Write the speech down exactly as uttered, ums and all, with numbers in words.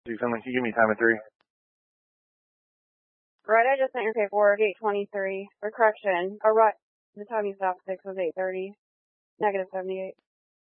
See, Finley, can you give me time at three? Right, I just sent your paperwork, eight twenty-three. For correction, or right, the time you stopped six was eight thirty. Negative seventy-eight.